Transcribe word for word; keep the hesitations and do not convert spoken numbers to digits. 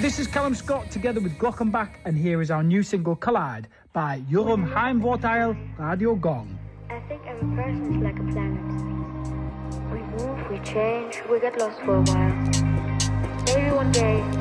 This is Callum Scott together with Glockenbach, and here is our new single Collide by Joram Heimvorteil Radio Gong. I think every person is like a planet. We move, we change, we get lost for a while. Maybe one day